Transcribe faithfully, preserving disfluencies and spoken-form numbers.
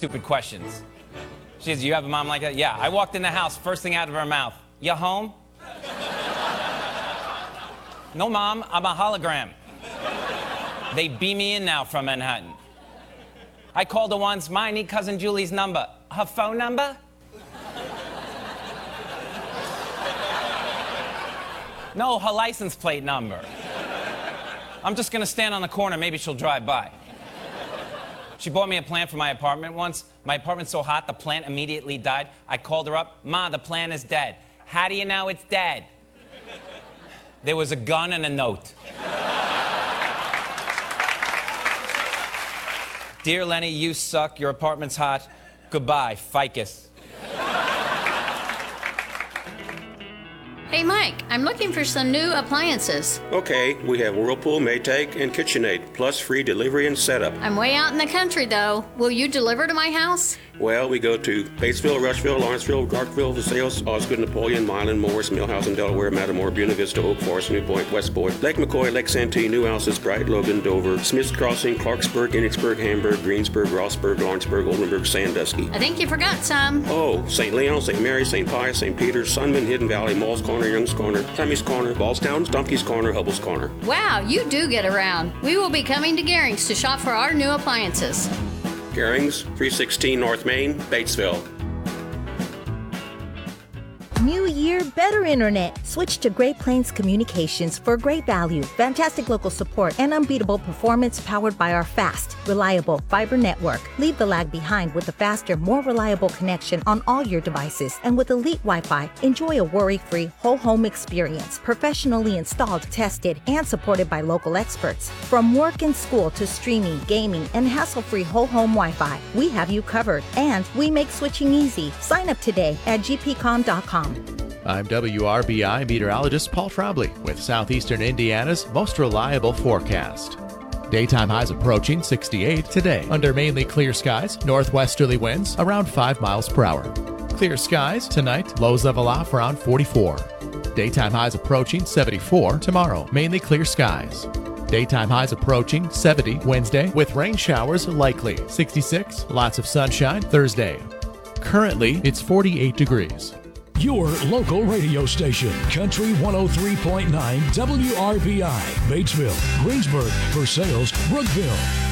stupid questions. She says, you have a mom like that? Yeah. I walked in the house, first thing out of her mouth, you home? No, Mom, I'm a hologram. They beam me in now from Manhattan. I called her once, Ma, I need Cousin Julie's number. Her phone number? No, her license plate number. I'm just gonna stand on the corner, maybe she'll drive by. She bought me a plant for my apartment once. My apartment's so hot, the plant immediately died. I called her up, Ma, the plant is dead. How do you know it's dead? There was a gun and a note. Dear Lenny, you suck, your apartment's hot. Goodbye, ficus. Hey, Mike, I'm looking for some new appliances. Okay, we have Whirlpool, Maytag, and KitchenAid, plus free delivery and setup. I'm way out in the country, though. Will you deliver to my house? Well, we go to Batesville, Rushville, Lawrenceville, Garkville, Versailles, Osgood, Napoleon, Milan, Morris, Millhouse, Delaware, Matamore, Buena Vista, Oak Forest, New Point, Westport, Lake McCoy, Lake Santee, New Alces, Bright, Logan, Dover, Smith's Crossing, Clarksburg, Enochsburg, Hamburg, Greensburg, Rossburg, Lawrenceburg, Oldenburg, Sandusky. I think you forgot some. Oh, Saint Leon, Saint Mary, Saint Pius, Saint Peter's, Sunman, Hidden Valley, Malls Corner, Young's Corner, Tammy's Corner, Ballstown, Stumpy's Corner, Hubble's Corner. Wow, you do get around. We will be coming to Gehring's to shop for our new appliances. Gehring's, three sixteen North Main, Batesville. New year, better internet. Switch to Great Plains Communications for great value, fantastic local support, and unbeatable performance powered by our fast, reliable fiber network. Leave the lag behind with a faster, more reliable connection on all your devices. And with Elite Wi-Fi, enjoy a worry-free whole home experience, professionally installed, tested, and supported by local experts. From work and school to streaming, gaming, and hassle-free whole home Wi-Fi, we have you covered. And we make switching easy. Sign up today at g p com dot com. I'm W R B I meteorologist Paul Trombley with Southeastern Indiana's most reliable forecast. Daytime highs approaching sixty-eight today under mainly clear skies, northwesterly winds around five miles per hour. Clear skies tonight, lows level off around forty-four. Daytime highs approaching seventy-four tomorrow, mainly clear skies. Daytime highs approaching seventy Wednesday with rain showers likely. sixty-six, lots of sunshine Thursday. Currently, it's forty-eight degrees. Your local radio station, Country one oh three point nine W R B I, Batesville, Greensburg, Versailles, Brookville.